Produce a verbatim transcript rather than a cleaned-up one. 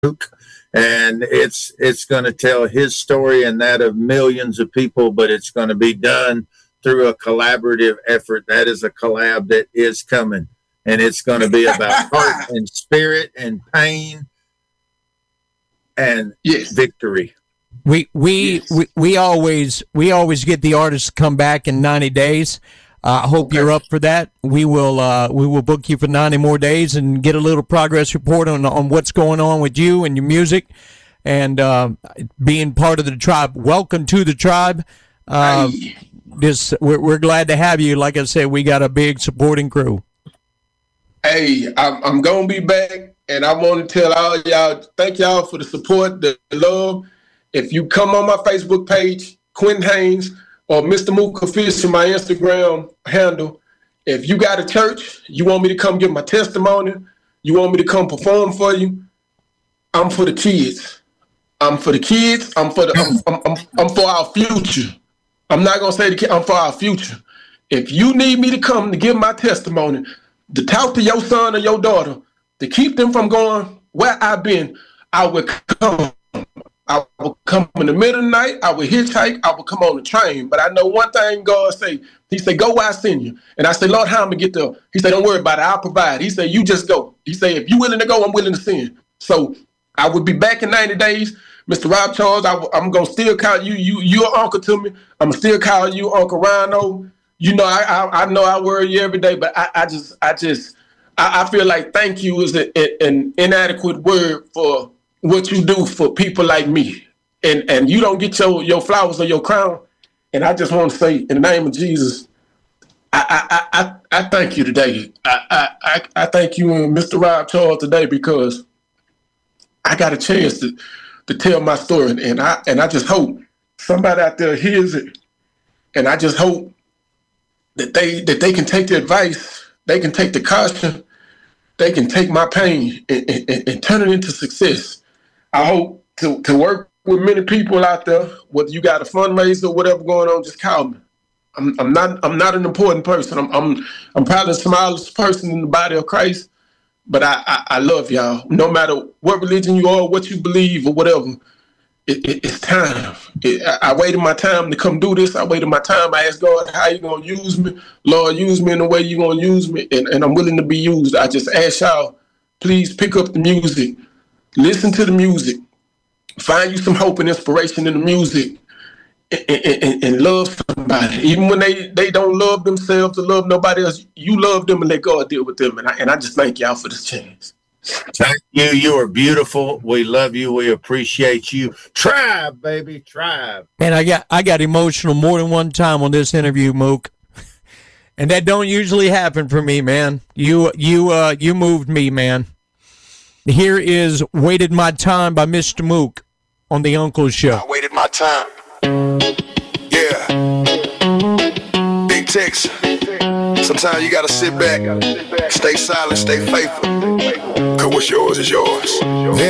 and it's it's going to tell his story and that of millions of people, but it's going to be done through a collaborative effort. That is a collab that is coming, and it's going to be about heart and spirit and pain and yes. victory. We we, yes. we we always we always get the artists to come back in ninety days. I uh, hope okay. you're up for that. We will uh, we will book you for ninety more days and get a little progress report on on what's going on with you and your music and uh, being part of the tribe. Welcome to the tribe. Uh, hey. This we're, we're glad to have you. Like I said, we got a big supporting crew. Hey, I'm, I'm gonna be back, and I want to tell all y'all, thank y'all for the support, the love. If you come on my Facebook page, Quentin Haynes, or Mister Mook Official, my Instagram handle, if you got a church, you want me to come give my testimony, you want me to come perform for you, I'm for the kids. I'm for the kids. I'm for the. I'm, I'm, I'm, I'm for our future. I'm not gonna say the kid. I'm for our future. If you need me to come to give my testimony, to talk to your son or your daughter, to keep them from going where I've been, I will come. I will come in the middle of the night. I will hitchhike. I will come on the train. But I know one thing God say. He said, go where I send you. And I say, Lord, how am I get there? He said, don't worry about it. I'll provide. He said, you just go. He said, if you're willing to go, I'm willing to send. So I will be back in ninety days. Mister Rob Charles, I, I'm going to still call you. You, you're uncle to me. I'm going to still call you Uncle Rhino. You know, I, I, I know I worry you every day, but I, I just, I just, I, I feel like thank you is a, a, an inadequate word for what you do for people like me. And and you don't get your, your flowers or your crown. And I just want to say, in the name of Jesus, I I I, I thank you today. I, I, I thank you and Mister Rob Charles today because I got a chance to, to tell my story. And I and I just hope somebody out there hears it. And I just hope that they that they can take the advice, they can take the caution, they can take my pain and, and, and turn it into success. I hope to, to work with many people out there, whether you got a fundraiser or whatever going on, just call me. I'm, I'm not I'm not an important person. I'm I'm I'm probably the smallest person in the body of Christ, but I, I, I love y'all. No matter what religion you are, what you believe or whatever, it, it, it's time. It, I, I waited my time to come do this. I waited my time. I asked God, how you going to use me? Lord, use me in the way you're going to use me, and, and I'm willing to be used. I just ask y'all, please pick up the music. Listen to the music. Find you some hope and inspiration in the music and, and, and love somebody. Even when they, they don't love themselves or love nobody else, you love them and let God deal with them. And I, and I just thank y'all for this chance. Thank you. You are beautiful. We love you. We appreciate you. Tribe, baby, tribe. And I got I got emotional more than one time on this interview, Mook. And that don't usually happen for me, man. You you uh you moved me, man. Here is Waited My Time by Mister Mook on the Uncle Show. I waited my time. Yeah. Big Tex. Sometimes you gotta sit back, stay silent, stay faithful. Cause what's yours is yours.